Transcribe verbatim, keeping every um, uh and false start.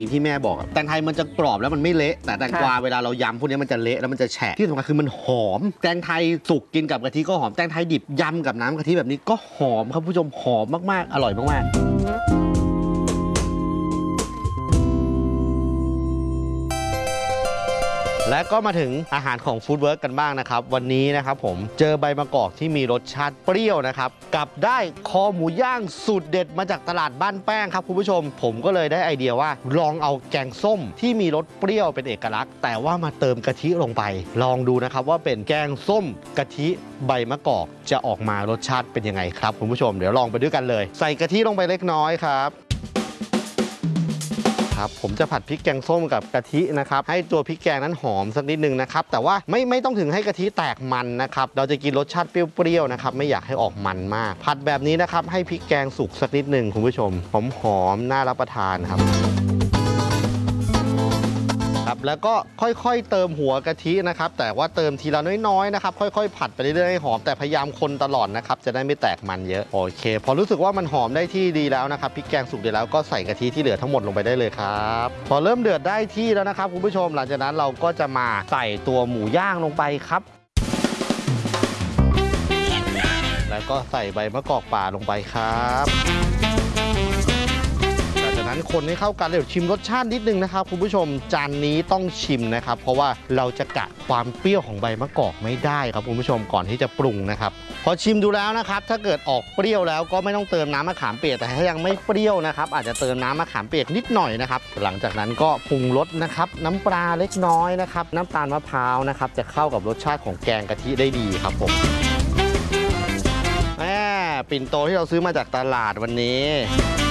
ที่แม่บอกแตงไทยมันจะกรอบแล้วมันไม่เละแต่แตงกวาเวลาเรายำพวกนี้มันจะเละแล้วมันจะแฉะที่สำคัญคือมันหอมแตงไทยสุกกินกับกะทิก็หอมแตงไทยดิบยำกับน้ำกะทิแบบนี้ก็หอมครับผู้ชมหอมมากๆอร่อยมากๆและก็มาถึงอาหารของฟู้ดเวิร์กกันบ้างนะครับวันนี้นะครับผมเจอใบมะกอกที่มีรสชาติเปรี้ยวนะครับกับได้คอหมูย่างสูตรเด็ดมาจากตลาดบ้านแป้งครับคุณผู้ชมผมก็เลยได้ไอเดียว่าลองเอาแกงส้มที่มีรสเปรี้ยวเป็นเอกลักษณ์แต่ว่ามาเติมกะทิลงไปลองดูนะครับว่าเป็นแกงส้มกะทิใบมะกอกจะออกมารสชาติเป็นยังไงครับคุณผู้ชมเดี๋ยวลองไปด้วยกันเลยใส่กะทิลงไปเล็กน้อยครับผมจะผัดพริกแกงส้มกับกะทินะครับให้ตัวพริกแกงนั้นหอมสักนิดนึงนะครับแต่ว่าไม่ไม่ต้องถึงให้กะทิแตกมันนะครับเราจะกินรสชาติเปรี้ยวๆนะครับไม่อยากให้ออกมันมากผัดแบบนี้นะครับให้พริกแกงสุกสักนิดนึงคุณผู้ชมหอมหอมน่ารับประทานครับแล้วก็ค่อยๆเติมหัวกะทินะครับแต่ว่าเติมทีละน้อยๆนะครับค่อยๆผัดไปเรื่อยๆให้หอมแต่พยายามคนตลอดนะครับจะได้ไม่แตกมันเยอะโอเคพอรู้สึกว่ามันหอมได้ที่ดีแล้วนะครับพริกแกงสุกดีแล้วก็ใส่กะทิที่เหลือทั้งหมดลงไปได้เลยครับพอเริ่มเดือดได้ที่แล้วนะครับคุณผู้ชมหลังจากนั้นเราก็จะมาใส่ตัวหมูย่างลงไปครับแล้วก็ใส่ใบมะกอกป่าลงไปครับจากนั้นคนให้เข้ากันเดี๋ยวชิมรสชาตินิดนึงนะครับคุณผู้ชมจานนี้ต้องชิมนะครับเพราะว่าเราจะกะความเปรี้ยวของใบมะกอกไม่ได้ครับคุณผู้ชมก่อนที่จะปรุงนะครับพอชิมดูแล้วนะครับถ้าเกิดออกเปรี้ยวแล้วก็ไม่ต้องเติมน้ำมะขามเปียกแต่ถ้ายังไม่เปรี้ยวนะครับอาจจะเติมน้ำมะขามเปียกนิดหน่อยนะครับหลังจากนั้นก็ปรุงรสนะครับน้ำปลาเล็กน้อยนะครับน้ำตาลมะพร้าวนะครับจะเข้ากับรสชาติของแกงกะทิได้ดีครับผมแหมปิ่นโตที่เราซื้อมาจากตลาดวันนี้